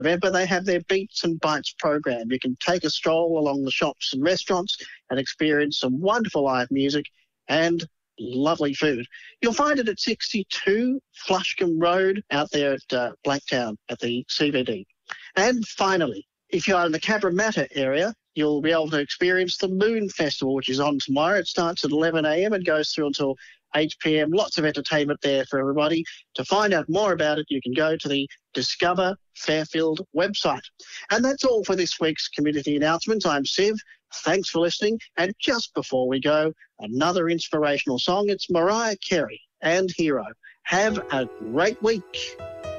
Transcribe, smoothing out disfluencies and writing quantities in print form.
November, they have their Beats and Bites program. You can take a stroll along the shops and restaurants and experience some wonderful live music and lovely food. You'll find it at 62 Flushcombe Road out there at Blacktown at the CBD. And finally, if you are in the Cabramatta area, you'll be able to experience the Moon Festival, which is on tomorrow. It starts at 11 a.m. and goes through until 8 p.m. Lots of entertainment there for everybody. To find out more about it, you can go to the Discover Fairfield website. And that's all for this week's community announcements. I'm Siv. Thanks for listening. And just before we go, another inspirational song. It's Mariah Carey and Hero. Have a great week.